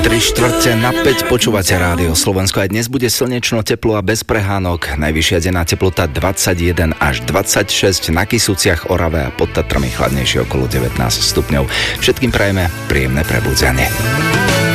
3:45 počúvate rádio Slovensko. Aj dnes bude slnečno, teplo a bez prehánok. Najvyššia denná teplota 21 až 26, na Kysuciach, Orave a pod Tatrami chladnejšie okolo 19 stupňov. Všetkým prajeme príjemné prebudzanie.